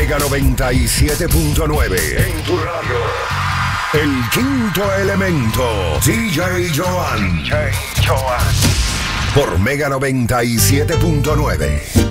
Mega 97.9. En tu radio. El quinto elemento. DJ Joan. Por Mega 97.9.